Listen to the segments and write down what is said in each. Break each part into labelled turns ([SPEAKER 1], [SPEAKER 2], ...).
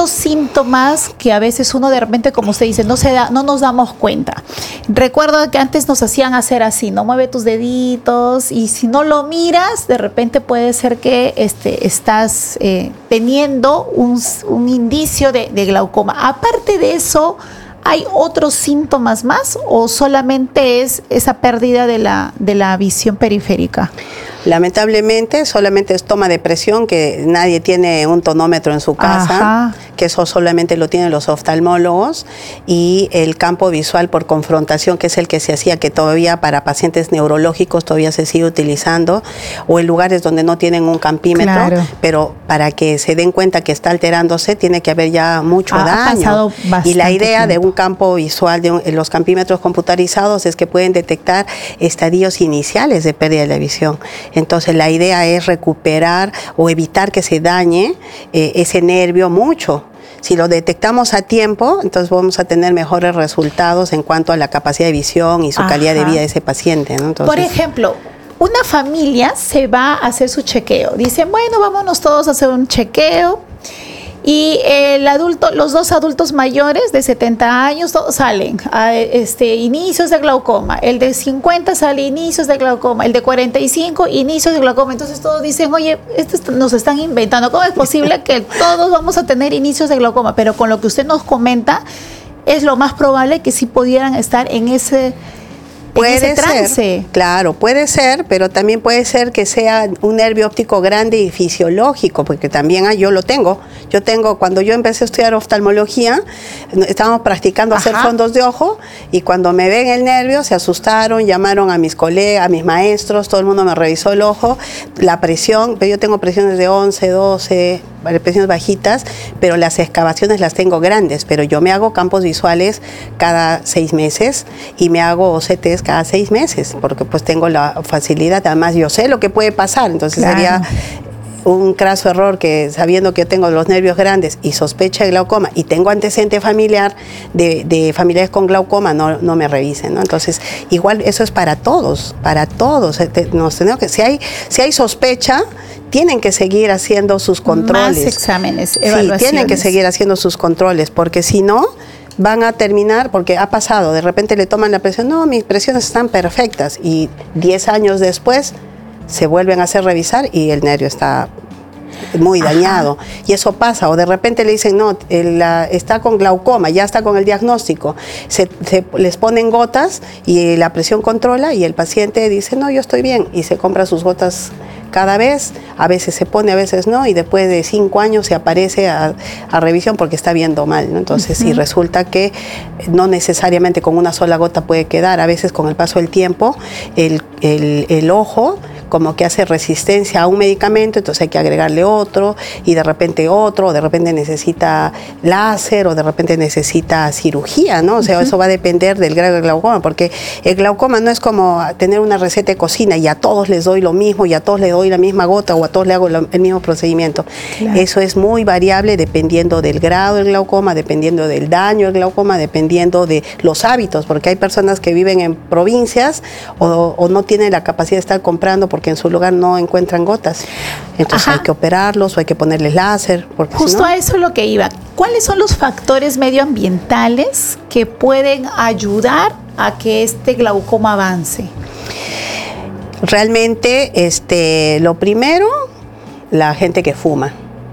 [SPEAKER 1] estos síntomas que a veces uno de repente, como usted dice, no nos damos cuenta. Recuerdo que antes nos hacían hacer así, no mueve tus deditos, y si no lo miras, de repente puede ser que estás teniendo un indicio de glaucoma. Aparte de eso, ¿hay otros síntomas más o solamente es esa pérdida de la visión periférica?
[SPEAKER 2] Lamentablemente solamente es toma de presión, que nadie tiene un tonómetro en su casa. Ajá. Que eso solamente lo tienen los oftalmólogos, y el campo visual por confrontación, que es el que se hacía, que todavía para pacientes neurológicos todavía se sigue utilizando, o en lugares donde no tienen un campímetro, claro. Pero para que se den cuenta que está alterándose tiene que haber ya mucho daño. Y la idea de un campo visual, de los campímetros computarizados, es que pueden detectar estadios iniciales de pérdida de la visión. Entonces la idea es recuperar o evitar que se dañe ese nervio mucho. Si lo detectamos a tiempo, entonces vamos a tener mejores resultados en cuanto a la capacidad de visión y su calidad de vida de ese paciente, ¿no? Entonces,
[SPEAKER 1] por ejemplo, una familia se va a hacer su chequeo. Dicen, bueno, vámonos todos a hacer un chequeo. Y los dos adultos mayores de 70 años todos salen a inicios de glaucoma. El de 50 sale inicios de glaucoma. El de 45 inicios de glaucoma. Entonces todos dicen, oye, nos están inventando. ¿Cómo es posible que todos vamos a tener inicios de glaucoma? Pero con lo que usted nos comenta, es lo más probable que sí pudieran estar en ese trance.
[SPEAKER 2] Ser, claro, puede ser, pero también puede ser que sea un nervio óptico grande y fisiológico, porque también yo lo tengo. Cuando yo empecé a estudiar oftalmología, estábamos practicando hacer fondos de ojo, y cuando me ven el nervio se asustaron, llamaron a mis colegas, a mis maestros, todo el mundo me revisó el ojo, la presión, pero yo tengo presiones de 11, 12, presiones bajitas, pero las excavaciones las tengo grandes, pero yo me hago campos visuales cada 6 meses y me hago OCTs cada 6 meses, porque pues tengo la facilidad, además yo sé lo que puede pasar, entonces sería un craso error que, sabiendo que yo tengo los nervios grandes y sospecha de glaucoma y tengo antecedente familiar de familiares con glaucoma, no me revisen, ¿no? Entonces, igual eso es para todos. Nos tenemos que, si hay sospecha, tienen que seguir haciendo sus controles.
[SPEAKER 1] Más exámenes, evaluaciones.
[SPEAKER 2] Sí, tienen que seguir haciendo sus controles, porque si no, van a terminar, porque ha pasado, de repente le toman la presión, no, mis presiones están perfectas, y 10 años después se vuelven a hacer revisar y el nervio está muy dañado. Y eso pasa, o de repente le dicen, no, está con glaucoma, ya está con el diagnóstico, les ponen gotas y la presión controla, y el paciente dice, no, yo estoy bien, y se compra sus gotas cada vez, a veces se pone, a veces no, y después de 5 años se aparece a revisión porque está viendo mal, ¿no? Entonces, sí, resulta que no necesariamente con una sola gota puede quedar, a veces con el paso del tiempo, el ojo como que hace resistencia a un medicamento, entonces hay que agregarle otro, y de repente otro, o de repente necesita láser, o de repente necesita cirugía, ¿no? O sea, eso va a depender del grado de glaucoma, porque el glaucoma no es como tener una receta de cocina y a todos les doy lo mismo, y a todos les doy la misma gota, o a todos les hago el mismo procedimiento. Claro. Eso es muy variable dependiendo del grado del glaucoma, dependiendo del daño del glaucoma, dependiendo de los hábitos, porque hay personas que viven en provincias o no tienen la capacidad de estar comprando porque en su lugar no encuentran gotas. Entonces hay que operarlos o hay que ponerles láser.
[SPEAKER 1] Justo a eso es lo que iba. ¿Cuáles son los factores medioambientales que pueden ayudar a que este glaucoma avance?
[SPEAKER 2] Realmente, lo primero, la gente que fuma.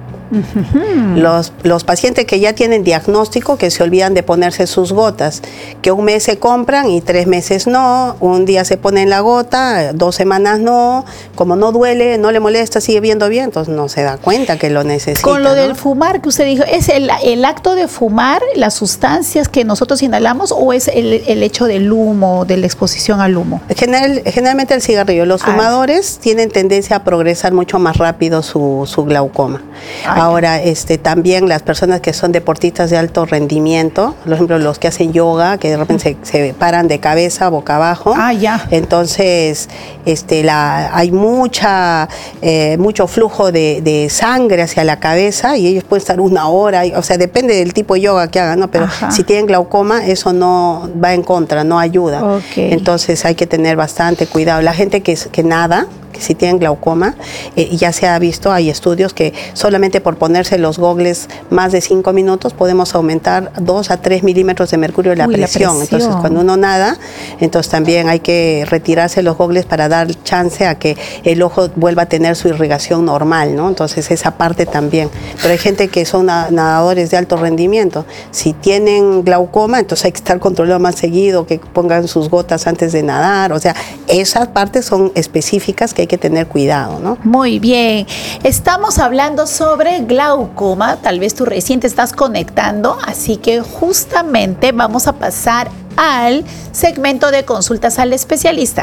[SPEAKER 2] Los pacientes que ya tienen diagnóstico, que se olvidan de ponerse sus gotas, que un mes se compran y 3 meses no, un día se ponen la gota, 2 semanas no, como no duele, no le molesta, sigue viendo bien, entonces no se da cuenta que lo necesita.
[SPEAKER 1] Con lo del fumar que usted dijo, ¿es el acto de fumar, las sustancias que nosotros inhalamos, o es el hecho del humo, de la exposición al humo?
[SPEAKER 2] Generalmente el cigarrillo. Los fumadores tienen tendencia a progresar mucho más rápido su glaucoma. Ahora, también las personas que son deportistas de alto rendimiento, por ejemplo, los que hacen yoga, que de repente se paran de cabeza, boca abajo. Entonces, hay mucho flujo de sangre hacia la cabeza, y ellos pueden estar 1 hora, o sea, depende del tipo de yoga que hagan, ¿no? Pero si tienen glaucoma, eso no va en contra, no ayuda. Entonces hay que tener bastante cuidado. La gente que nada, si tienen glaucoma, ya se ha visto, hay estudios que solamente por ponerse los gogles más de 5 minutos podemos aumentar 2 a 3 milímetros de mercurio la presión. Entonces, cuando uno nada, entonces también hay que retirarse los gogles para dar chance a que el ojo vuelva a tener su irrigación normal, ¿no? Entonces, esa parte también. Pero hay gente que son nadadores de alto rendimiento. Si tienen glaucoma, entonces hay que estar controlado más seguido, que pongan sus gotas antes de nadar. O sea, esas partes son específicas que hay que tener cuidado, ¿no?
[SPEAKER 1] Muy bien. Estamos hablando sobre glaucoma. Tal vez tú recién te estás conectando, así que justamente vamos a pasar al segmento de consultas al especialista.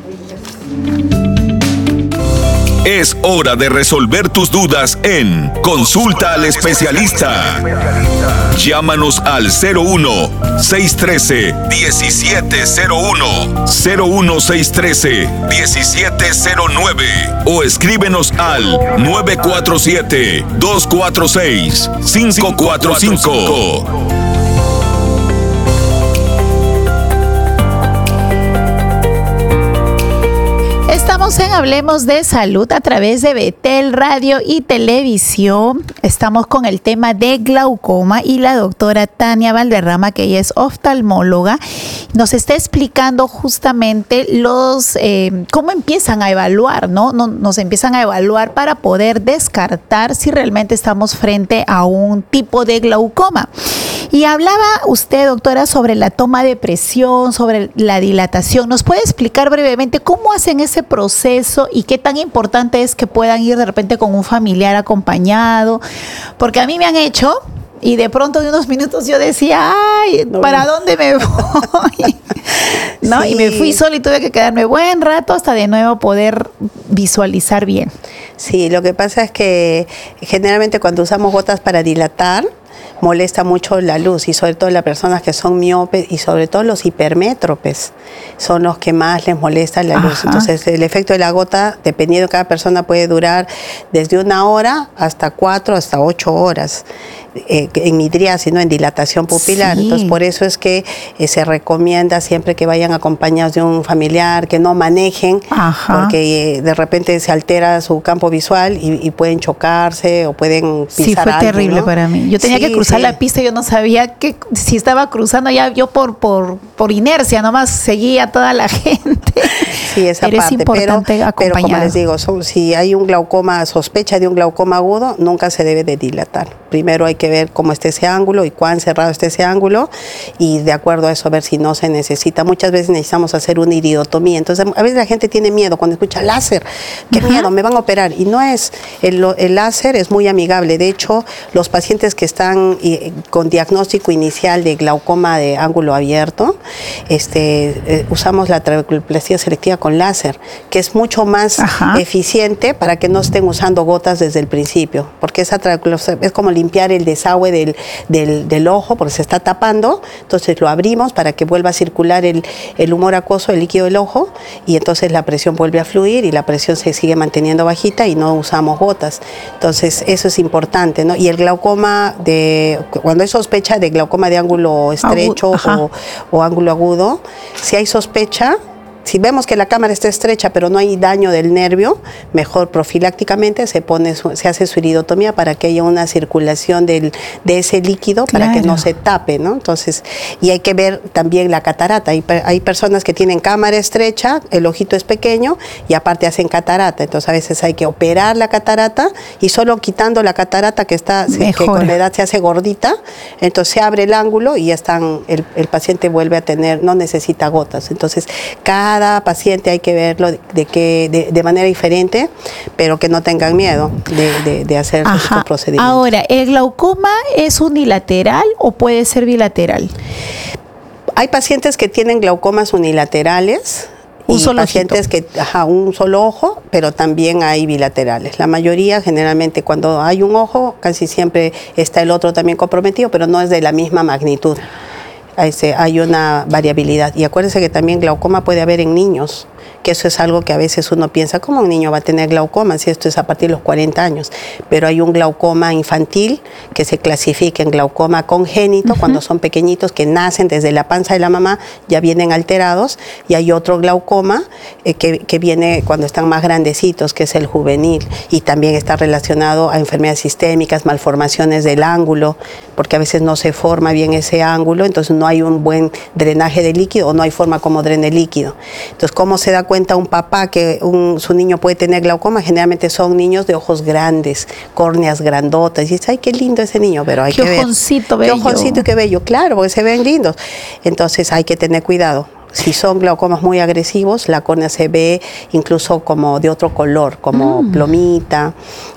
[SPEAKER 3] Es hora de resolver tus dudas en Consulta al Especialista. Llámanos al 01-613-1701, 01-613-1709 o escríbenos al 947-246-545.
[SPEAKER 1] Estamos en Hablemos de Salud a través de Betel Radio y Televisión. Estamos con el tema de glaucoma y la doctora Tania Valderrama, que ella es oftalmóloga, nos está explicando justamente cómo empiezan a evaluar, ¿no? Nos empiezan a evaluar para poder descartar si realmente estamos frente a un tipo de glaucoma. Y hablaba usted, doctora, sobre la toma de presión, sobre la dilatación. ¿Nos puede explicar brevemente cómo hacen ese proceso y qué tan importante es que puedan ir de repente con un familiar acompañado? Porque a mí me han hecho y de pronto de unos minutos yo decía, ay, ¿para dónde me voy? ¿No? Sí. Y me fui sola y tuve que quedarme buen rato hasta de nuevo poder visualizar bien.
[SPEAKER 2] Sí, lo que pasa es que generalmente cuando usamos gotas para dilatar, molesta mucho la luz y sobre todo las personas que son miopes y sobre todo los hipermétropes son los que más les molesta la luz. Entonces el efecto de la gota, dependiendo de cada persona, puede durar desde 1 hora hasta 4 hasta 8 horas. En midriasis, ¿no? En dilatación pupilar. Sí. Entonces, por eso es que se recomienda siempre que vayan acompañados de un familiar, que no manejen, porque de repente se altera su campo visual y pueden chocarse o pueden pisar.
[SPEAKER 1] Sí, fue
[SPEAKER 2] algo,
[SPEAKER 1] terrible, ¿no? Para mí. Yo tenía que cruzar la pista y yo no sabía si estaba cruzando ya. Yo por inercia nomás seguía a toda la gente.
[SPEAKER 2] Sí, esa
[SPEAKER 1] pero
[SPEAKER 2] parte.
[SPEAKER 1] Es importante
[SPEAKER 2] pero como les digo, si hay un glaucoma, sospecha de un glaucoma agudo, nunca se debe de dilatar. Primero hay que ver cómo está ese ángulo y cuán cerrado está ese ángulo y de acuerdo a eso ver si no se necesita. Muchas veces necesitamos hacer una iridotomía. Entonces a veces la gente tiene miedo cuando escucha láser. ¿Qué miedo? Me van a operar. Y no es, el láser es muy amigable. De hecho, los pacientes que están con diagnóstico inicial de glaucoma de ángulo abierto, usamos la trabeculoplastia selectiva con láser, que es mucho más eficiente para que no estén usando gotas desde el principio, porque esa trabeculoplastia es como limpiar el desagüe del ojo, porque se está tapando, entonces lo abrimos para que vuelva a circular el humor acuoso, el líquido del ojo, y entonces la presión vuelve a fluir y la presión se sigue manteniendo bajita y no usamos gotas. Entonces eso es importante, ¿no? Y el glaucoma, cuando hay sospecha de glaucoma de ángulo estrecho o ángulo agudo, si hay sospecha, si vemos que la cámara está estrecha pero no hay daño del nervio, mejor profilácticamente se hace su iridotomía para que haya una circulación de ese líquido para que no se tape, ¿no? Entonces, y hay que ver también la catarata. Hay personas que tienen cámara estrecha, el ojito es pequeño y aparte hacen catarata. Entonces a veces hay que operar la catarata y solo quitando la catarata que con la edad se hace gordita, entonces se abre el ángulo y ya el paciente vuelve a tener, no necesita gotas. Entonces cada paciente hay que verlo de manera diferente, pero que no tengan miedo de hacer estos procedimientos.
[SPEAKER 1] Ahora, ¿el glaucoma es unilateral o puede ser bilateral?
[SPEAKER 2] Hay pacientes que tienen glaucomas unilaterales. Pacientes que un solo ojo, pero también hay bilaterales. La mayoría, generalmente, cuando hay un ojo, casi siempre está el otro también comprometido, pero no es de la misma magnitud. Hay una variabilidad. Y acuérdense que también glaucoma puede haber en niños. que eso es algo que a veces uno piensa, ¿cómo un niño va a tener glaucoma si esto es a partir de los 40 años? Pero hay un glaucoma infantil que se clasifica en glaucoma congénito, cuando son pequeñitos que nacen desde la panza de la mamá, ya vienen alterados, y hay otro glaucoma que viene cuando están más grandecitos, que es el juvenil, y también está relacionado a enfermedades sistémicas, malformaciones del ángulo, porque a veces no se forma bien ese ángulo, entonces no hay un buen drenaje de líquido o no hay forma como drene el líquido. Entonces, ¿cómo se da cuenta un papá que su niño puede tener glaucoma? Generalmente son niños de ojos grandes, córneas grandotas, y dices, ay, qué lindo ese niño, pero hay que ver.
[SPEAKER 1] Qué ojoncito bello.
[SPEAKER 2] Qué ojoncito y qué bello, claro, porque se ven lindos. Entonces hay que tener cuidado. Si son glaucomas muy agresivos, la córnea se ve incluso como de otro color, como plomita,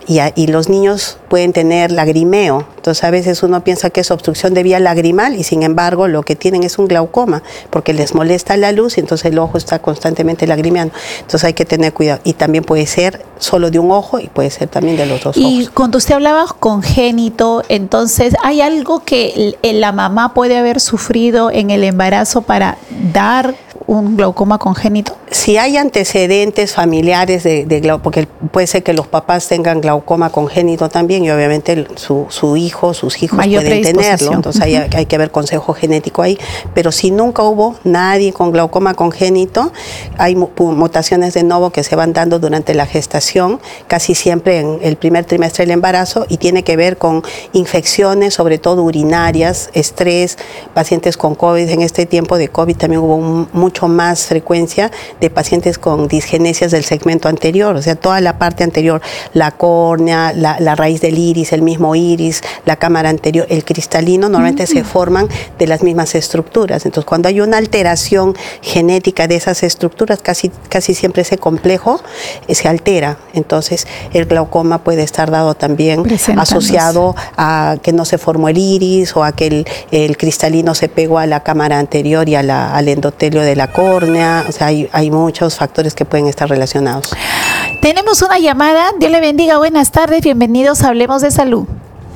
[SPEAKER 2] y los niños pueden tener lagrimeo. Entonces a veces uno piensa que es obstrucción de vía lagrimal y sin embargo lo que tienen es un glaucoma, porque les molesta la luz y entonces el ojo está constantemente lagrimeando. Entonces hay que tener cuidado. Y también puede ser solo de un ojo y puede ser también de los dos ojos.
[SPEAKER 1] Y cuando usted hablaba congénito, entonces, ¿hay algo que la mamá puede haber sufrido en el embarazo para dar un glaucoma congénito?
[SPEAKER 2] Si hay antecedentes familiares de glaucoma, porque puede ser que los papás tengan glaucoma congénito también, y obviamente sus hijos pueden tenerlo, entonces hay que ver consejo genético ahí, pero si nunca hubo nadie con glaucoma congénito, hay mutaciones de novo que se van dando durante la gestación, casi siempre en el primer trimestre del embarazo, y tiene que ver con infecciones, sobre todo urinarias, estrés, pacientes con COVID. En este tiempo de COVID también hubo mucho más frecuencia de pacientes con disgenesias del segmento anterior, o sea, toda la parte anterior, la córnea, la raíz del iris, el mismo iris, la cámara anterior, el cristalino, normalmente se forman de las mismas estructuras. Entonces, cuando hay una alteración genética de esas estructuras, casi siempre ese complejo se altera. Entonces, el glaucoma puede estar dado también asociado a que no se formó el iris o a que el cristalino se pegó a la cámara anterior y al endotelio de la córnea. O sea, hay muchos factores que pueden estar relacionados.
[SPEAKER 1] Tenemos una llamada. Dios le bendiga. Buenas tardes. Bienvenidos a Hablemos de Salud.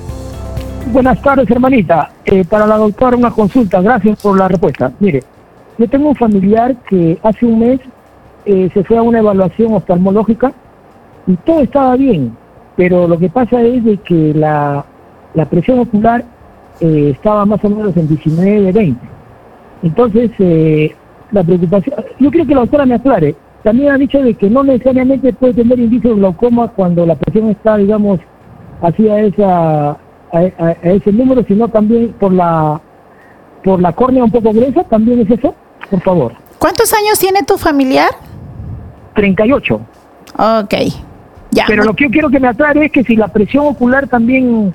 [SPEAKER 4] Buenas tardes, hermanita. Para la doctora, una consulta. Gracias por la respuesta. Mire, yo tengo un familiar que hace un mes se fue a una evaluación oftalmológica y todo estaba bien, pero lo que pasa es de que la presión ocular estaba más o menos en 19-20. Entonces, la preocupación, yo quiero que la doctora me aclare. También ha dicho de que no necesariamente puede tener indicio de glaucoma cuando la presión está, digamos, hacia a ese número, sino también por la córnea un poco gruesa. ¿También es eso? Por favor.
[SPEAKER 1] ¿Cuántos años tiene tu familiar?
[SPEAKER 4] 38.
[SPEAKER 1] Ok, ya.
[SPEAKER 4] Pero lo que yo quiero que me aclare es que si la presión ocular también,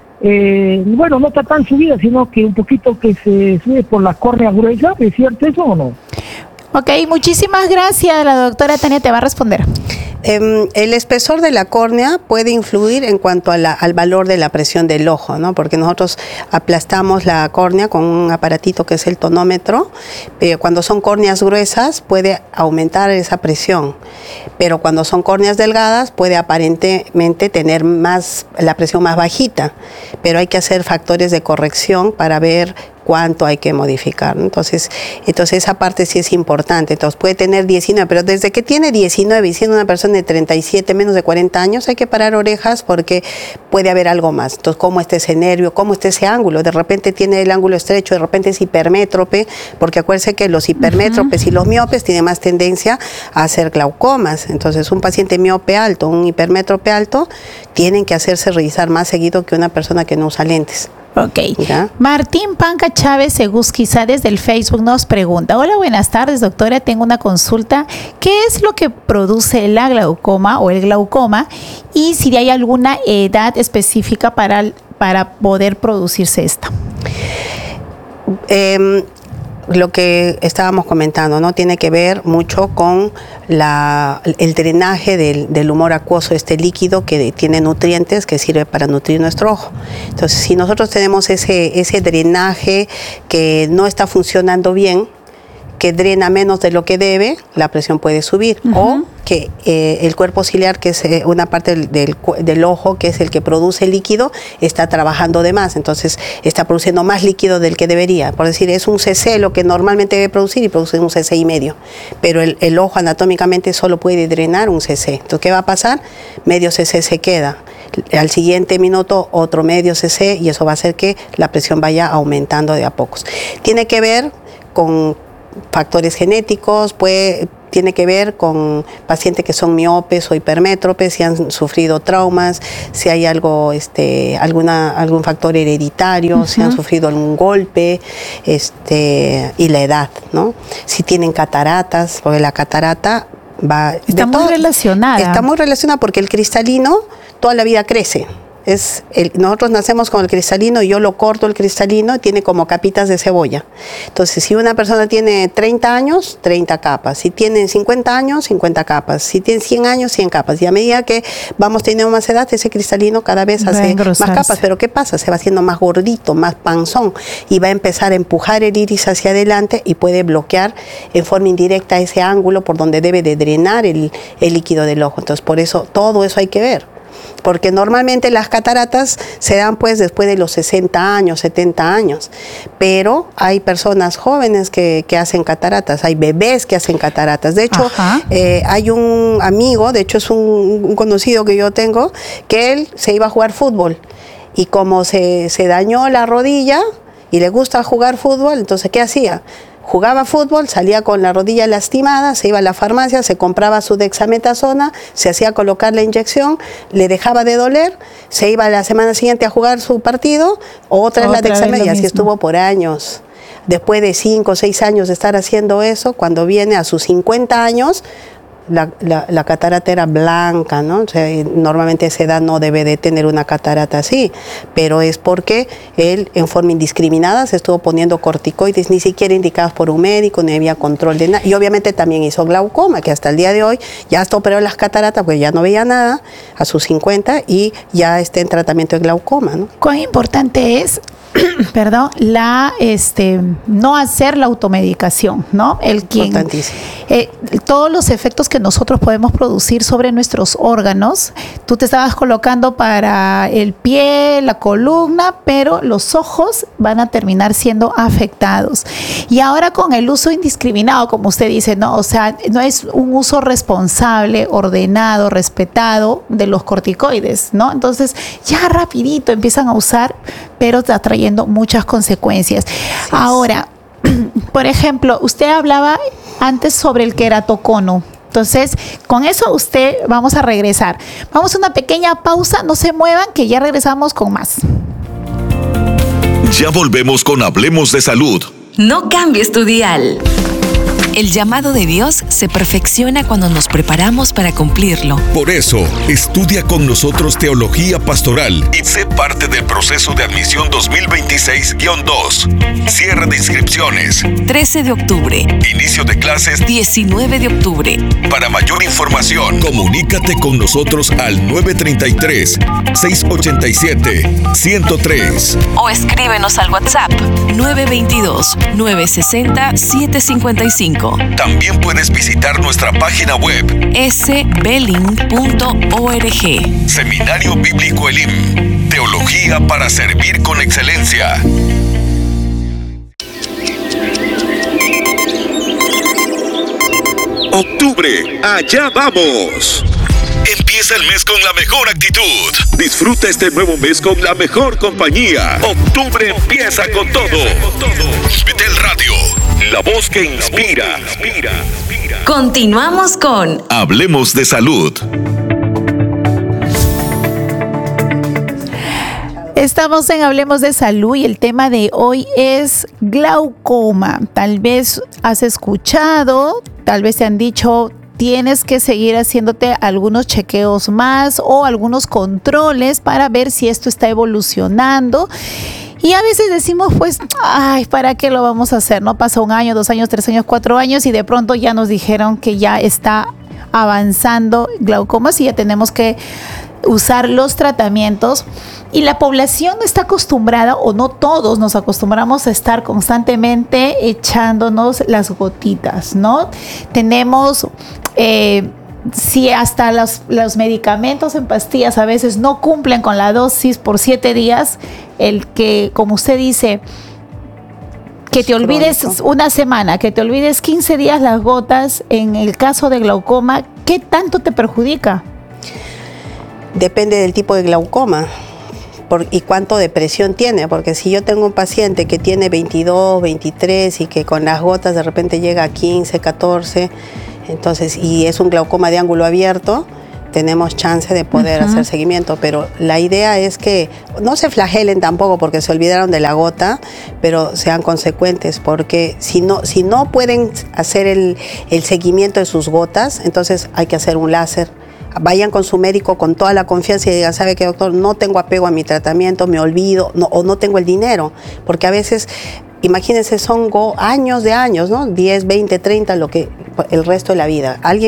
[SPEAKER 4] no está tan subida, sino que un poquito que se sube por la córnea gruesa. ¿Es cierto eso o no?
[SPEAKER 1] Ok, muchísimas gracias. La doctora Tania te va a responder.
[SPEAKER 2] El espesor de la córnea puede influir en cuanto al valor de la presión del ojo, ¿no? Porque nosotros aplastamos la córnea con un aparatito que es el tonómetro. Cuando son córneas gruesas puede aumentar esa presión, pero cuando son córneas delgadas puede aparentemente tener la presión más bajita, pero hay que hacer factores de corrección para ver cuánto hay que modificar, ¿no? Entonces esa parte sí es importante. Entonces puede tener 19, pero desde que tiene 19 y siendo una persona de 37, menos de 40 años, hay que parar orejas porque puede haber algo más. Entonces, cómo está ese nervio, cómo está ese ángulo. De repente tiene el ángulo estrecho, de repente es hipermétrope, porque acuérdense que los hipermétropes y los miopes tienen más tendencia a hacer glaucomas. Entonces, un paciente miope alto, un hipermétrope alto, tienen que hacerse revisar más seguido que una persona que no usa lentes.
[SPEAKER 1] Ok.
[SPEAKER 2] ¿Ya?
[SPEAKER 1] Martín Panca Chávez Segusquiza desde el Facebook nos pregunta: hola, buenas tardes, doctora, tengo una consulta. ¿Qué es lo que produce la glaucoma o el glaucoma? Y si hay alguna edad específica para poder producirse esta.
[SPEAKER 2] Lo que estábamos comentando, ¿no? Tiene que ver mucho con el drenaje del humor acuoso, este líquido que tiene nutrientes que sirve para nutrir nuestro ojo. Entonces, si nosotros tenemos ese drenaje que no está funcionando bien, que drena menos de lo que debe, la presión puede subir. O que el cuerpo ciliar, que es una parte del ojo, que es el que produce líquido, está trabajando de más. Entonces está produciendo más líquido del que debería. Por decir, es un cc lo que normalmente debe producir y produce un cc y medio. Pero el ojo anatómicamente solo puede drenar un cc. Entonces, ¿qué va a pasar? Medio cc se queda. Al siguiente minuto otro medio cc y eso va a hacer que la presión vaya aumentando de a pocos. Tiene que ver con factores genéticos, tiene que ver con pacientes que son miopes o hipermétropes, si han sufrido traumas, si hay algo, algún factor hereditario, si han sufrido algún golpe, y la edad, ¿no? Si tienen cataratas, porque la catarata
[SPEAKER 1] está muy relacionada.
[SPEAKER 2] Está muy relacionada porque el cristalino toda la vida crece. Nosotros nacemos con el cristalino y yo lo corto el cristalino, tiene como capitas de cebolla. Entonces, si una persona tiene 30 años, 30 capas. Si tiene 50 años, 50 capas. Si tiene 100 años, 100 capas. Y a medida que vamos teniendo más edad, ese cristalino cada vez hace más capas. Pero ¿qué pasa? Se va haciendo más gordito, más panzón y va a empezar a empujar el iris hacia adelante y puede bloquear en forma indirecta ese ángulo por donde debe de drenar el líquido del ojo. Entonces, por eso, todo eso hay que ver. Porque normalmente las cataratas se dan pues después de los 60 años, 70 años, pero hay personas jóvenes que hacen cataratas, hay bebés que hacen cataratas. De hecho, hay un amigo, de hecho es un conocido que yo tengo, que él se iba a jugar fútbol y como se dañó la rodilla y le gusta jugar fútbol, entonces ¿qué hacía? Jugaba fútbol, salía con la rodilla lastimada, se iba a la farmacia, se compraba su dexametasona, se hacía colocar la inyección, le dejaba de doler, se iba la semana siguiente a jugar su partido, otra vez la dexametasona, y así estuvo por años. Después de 5 o 6 años de estar haciendo eso, cuando viene a sus 50 años, la catarata era blanca, ¿no? O sea, normalmente a esa edad no debe de tener una catarata así, pero es porque él en forma indiscriminada se estuvo poniendo corticoides, ni siquiera indicados por un médico, ni había control de nada, y obviamente también hizo glaucoma, que hasta el día de hoy ya está operado las cataratas, porque ya no veía nada a sus 50 y ya está en tratamiento de glaucoma, ¿no?
[SPEAKER 1] ¿Cuán importante es perdón, no hacer la automedicación, ¿no? Todos los efectos que nosotros podemos producir sobre nuestros órganos, tú te estabas colocando para el pie, la columna, pero los ojos van a terminar siendo afectados. Y ahora con el uso indiscriminado, como usted dice, ¿no? O sea, no es un uso responsable, ordenado, respetado de los corticoides, ¿no? Entonces, ya rapidito empiezan a usar, pero está trayendo muchas consecuencias. Sí. Ahora, por ejemplo, usted hablaba antes sobre el queratocono. Entonces, con eso vamos a regresar. Vamos a una pequeña pausa, no se muevan, que ya regresamos con más.
[SPEAKER 3] Ya volvemos con Hablemos de Salud.
[SPEAKER 5] No cambies tu dial. El llamado de Dios se perfecciona cuando nos preparamos para cumplirlo.
[SPEAKER 3] Por eso, estudia con nosotros Teología Pastoral y sé parte del proceso de admisión 2026-2. Cierre de inscripciones
[SPEAKER 5] 13 de octubre.
[SPEAKER 3] Inicio de clases
[SPEAKER 5] 19 de octubre.
[SPEAKER 3] Para mayor información, comunícate con nosotros al 933-687-103.
[SPEAKER 5] O escríbenos al WhatsApp 922-960-755.
[SPEAKER 3] También puedes visitar nuestra página web
[SPEAKER 5] sbelin.org.
[SPEAKER 3] Seminario Bíblico Elim. Teología para servir con excelencia. Octubre, allá vamos. Empieza el mes con la mejor actitud. Disfruta este nuevo mes con la mejor compañía. Octubre empieza con todo. Betel Radio, la voz que inspira.
[SPEAKER 5] Continuamos con
[SPEAKER 3] Hablemos de Salud.
[SPEAKER 1] Estamos en Hablemos de Salud y el tema de hoy es glaucoma. Tal vez has escuchado, tal vez te han dicho, tienes que seguir haciéndote algunos chequeos más o algunos controles para ver si esto está evolucionando. Y a veces decimos, pues, ay, ¿para qué lo vamos a hacer? No pasa 1 año, 2 años, 3 años, 4 años y de pronto ya nos dijeron que ya está avanzando glaucoma y ya tenemos que usar los tratamientos, y la población no está acostumbrada, o no todos nos acostumbramos a estar constantemente echándonos las gotitas, ¿no? Tenemos, si hasta los medicamentos en pastillas a veces no cumplen con la dosis por 7 días, el que, como usted dice, que te olvides una semana, que te olvides 15 días las gotas, en el caso de glaucoma, ¿qué tanto te perjudica?
[SPEAKER 2] Depende del tipo de glaucoma y cuánto de presión tiene, porque si yo tengo un paciente que tiene 22, 23 y que con las gotas de repente llega a 15, 14, entonces, y es un glaucoma de ángulo abierto, tenemos chance de poder hacer seguimiento, pero la idea es que no se flagelen tampoco porque se olvidaron de la gota, pero sean consecuentes, porque si no pueden hacer el seguimiento de sus gotas, entonces hay que hacer un láser. Vayan con su médico con toda la confianza y digan, ¿sabe qué, doctor? No tengo apego a mi tratamiento, me olvido, o no tengo el dinero, porque a veces, imagínense, son años de años, ¿no? 10, 20, 30, el resto de la vida. Alguien